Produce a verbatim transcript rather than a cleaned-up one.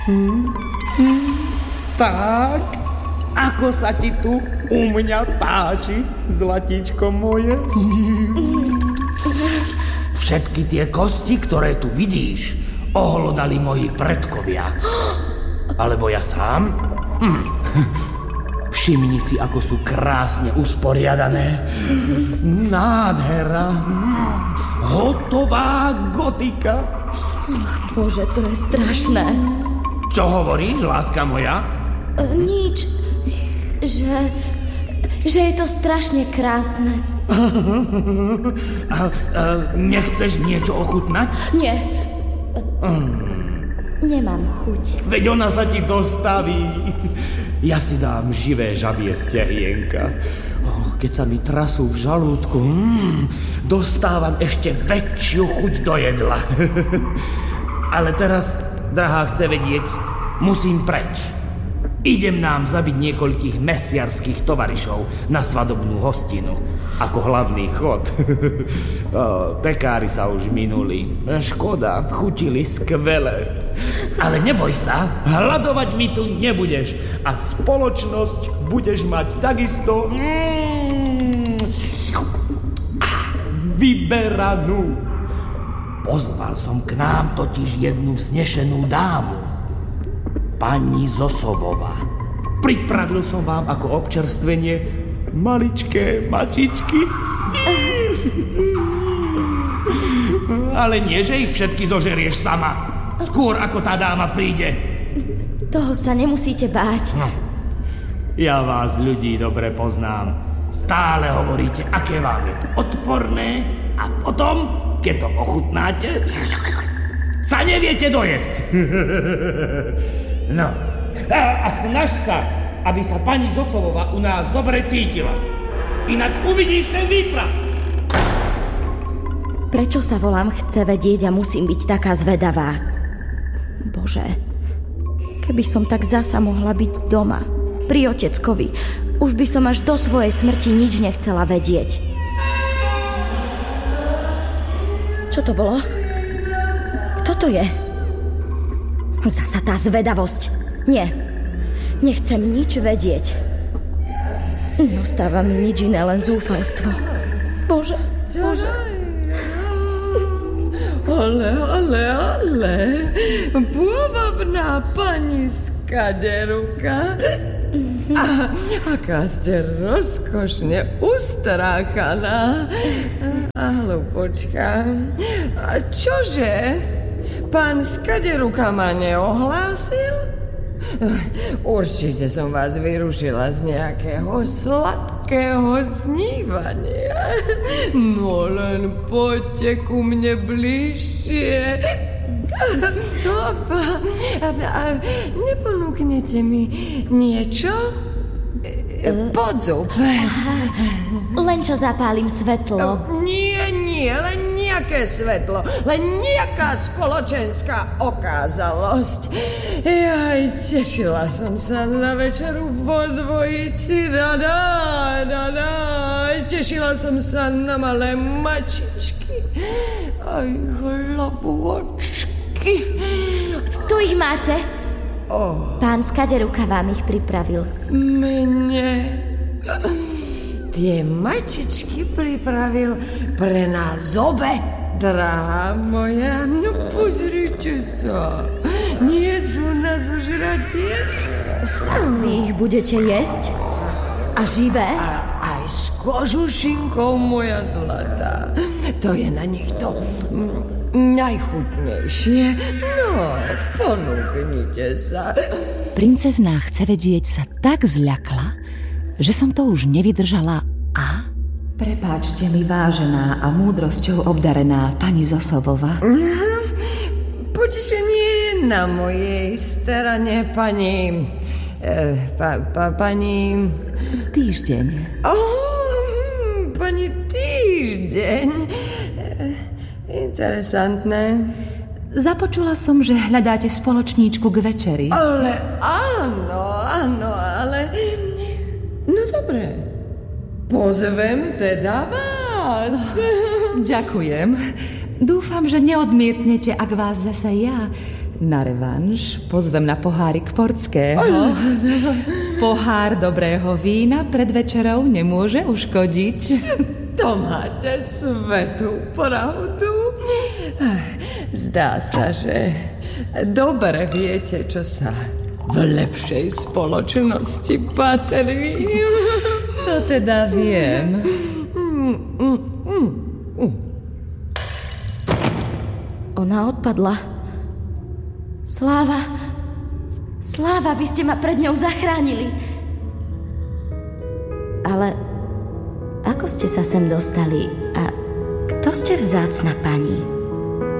Hmm. Hmm. Tak, ako sa ti tu u mňa páči, zlatíčko moje? Všetky tie kosti, ktoré tu vidíš, ohlodali moji predkovia. Alebo ja sám? Hm. Všimni si, ako sú krásne usporiadané. Nádhera. Hotová gotika. Bože, to je strašné. Čo hovoríš, láska moja? E, nič. Že... že je to strašne krásne. A, a, nechceš niečo ochutnať? Nie. Mm. Nemám chuť. Veď ona sa ti dostaví. Ja si dám živé žabie stehienka. Oh, keď sa mi trasú v žalúdku, mm, dostávam ešte väčšiu chuť do jedla. Ale teraz, drahá, chce vedieť, musím preč. Idem nám zabiť niekoľkých mesiarských tovarišov na svadobnú hostinu. Ako hlavný chod. O, pekári sa už minuli. Škoda, chutili skvele. Ale neboj sa, hľadovať mi tu nebudeš. A spoločnosť budeš mať takisto mm, vyberanú. Pozval som k nám totiž jednu vznešenú dámu. Pani Zosovová. Pripravil som vám ako občerstvenie maličké mačičky. Ale nie, že ich všetky zožerieš sama. Skôr ako tá dáma príde. Toho sa nemusíte báť. No. Ja vás, ľudí, dobre poznám. Stále hovoríte, aké vám je to odporné a potom, keď to ochutnáte, sa neviete dojesť. No, a, a snaž sa, aby sa pani Zosovová u nás dobre cítila. Inak uvidíš ten výprask. Prečo sa volám Chce vedieť a musím byť taká zvedavá? Bože, keby som tak zasa mohla byť doma, pri oteckovi, už by som až do svojej smrti nič nechcela vedieť. Čo to bolo? Kto to je? Zasa tá zvedavosť. Nie, nechcem nič vedieť. Neostáva mi nič iné, len zúfalstvo. Bože, Bože. Ale, ale, ale, pôvabná pani Skaderuka. A, aká ste rozkošne ustráchaná. A hlupočka. A čože? Pán Skaderuka ma neohlásil? Určite som vás vyrušila z nejakého sladkého snívania. No len poďte ku mne bližšie. Opa, a, a neponúknete mi niečo? Podzub. Len čo zapálim svetlo. Nie, nie, len nejaké svetlo. Len nejaká spoločenská okázalosť. Jaj, tešila som sa na večeru vo dvojici. Rada, rada. Tešila som sa na malé mačičky. Aj chlapôčky. Tu ich máte. Oh. Pán Skaderuka vám ich pripravil. Mne? Tie mačičky pripravil pre nás obe, drahá moja. No pozrite sa, nie sú na zožratie. Vy ich budete jesť? A živé? A aj s kožušinkou, moja zlatá. To je na nich to najchutnejšie. No, ponúknite sa. Princezná Chce vedieť sa tak zľakla, že som to už nevydržala a... Prepáčte mi, vážená a múdrosťou obdarená pani Zosovová. Potešenie je na mojej strane, pani... Eh, pa, pa, pani... Týždeň. Oh, pani Týždeň. Interesantné. Započula som, že hľadáte spoločníčku k večeri. Ale áno, áno, ale... No dobre, pozvem teda vás. Ďakujem. Dúfam, že neodmietnete, ak vás zase ja, Na revanš pozvem na pohárik portského. Pohár dobrého vína pred večerou nemôže uškodiť. To máte svetú pravdu. Zdá sa, že dobre viete, čo sa v lepšej spoločnosti patrí. To teda viem. Ona odpadla. Sláva, Sláva, vy ste ma pred ňou zachránili. Ale ako ste sa sem dostali a kto ste vzácna pani?